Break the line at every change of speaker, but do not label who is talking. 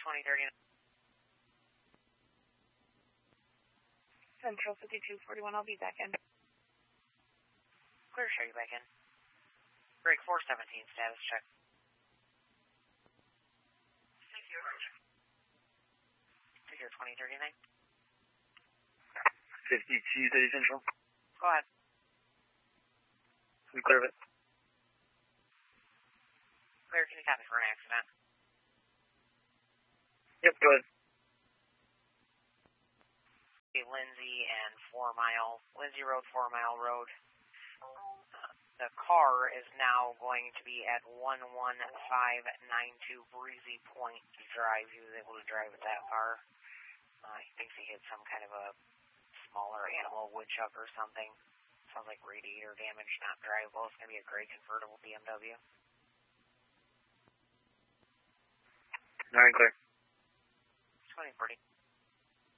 2039.
Central 5241, I'll be back in.
Clear, show you back in. Break 417, status check. Figure 2039.
5230 Central.
Go ahead.
We clear it.
Clear, can you copy for an accident?
Yep, go ahead.
Lindsay and 4 Mile, Lindsay Road, 4 Mile Road. The car is now going to be at 11592 Breezy Point Drive. He was able to drive with that car. He thinks he hit some kind of a smaller animal, woodchuck or something. Sounds like radiator damage, not drivable. It's going to be a gray convertible BMW.
Alright, clear.
2040.